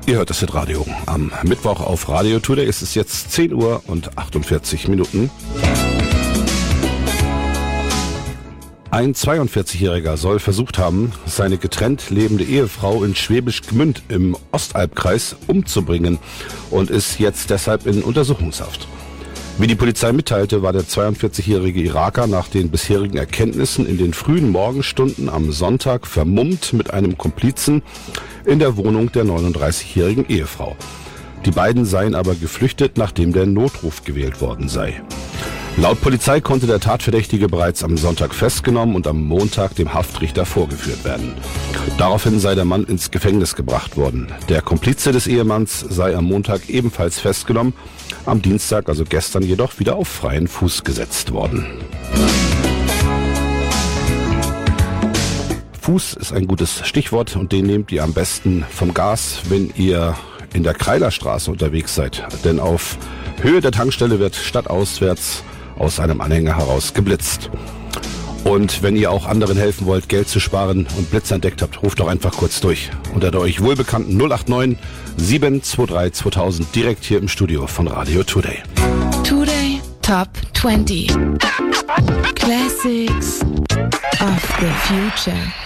Ihr hört das Hitradio. Am Mittwoch auf Radio Today ist es jetzt 10 Uhr und 48 Minuten. Ein 42-Jähriger soll versucht haben, seine getrennt lebende Ehefrau in Schwäbisch Gmünd im Ostalbkreis umzubringen und ist jetzt deshalb in Untersuchungshaft. Wie die Polizei mitteilte, war der 42-jährige Iraker nach den bisherigen Erkenntnissen in den frühen Morgenstunden am Sonntag vermummt mit einem Komplizen in der Wohnung der 39-jährigen Ehefrau. Die beiden seien aber geflüchtet, nachdem der Notruf gewählt worden sei. Laut Polizei konnte der Tatverdächtige bereits am Sonntag festgenommen und am Montag dem Haftrichter vorgeführt werden. Daraufhin sei der Mann ins Gefängnis gebracht worden. Der Komplize des Ehemanns sei am Montag ebenfalls festgenommen, am Dienstag, also gestern, jedoch wieder auf freien Fuß gesetzt worden. Fuß ist ein gutes Stichwort und den nehmt ihr am besten vom Gas, wenn ihr in der Kreilerstraße unterwegs seid. Denn auf Höhe der Tankstelle wird stadtauswärts aus einem Anhänger heraus geblitzt. Und wenn ihr auch anderen helfen wollt, Geld zu sparen und Blitz entdeckt habt, ruft doch einfach kurz durch. Unter der euch wohlbekannten 089 723 2000 direkt hier im Studio von Radio Today. Today Top 20 Classics of the Future.